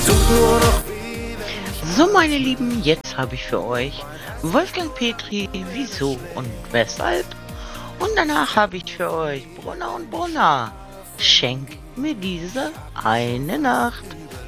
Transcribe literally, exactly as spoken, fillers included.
So, meine Lieben, jetzt habe ich für euch Wolfgang Petri, wieso und weshalb. Und danach habe ich für euch Brunner und Brunner. Schenk mir diese eine Nacht.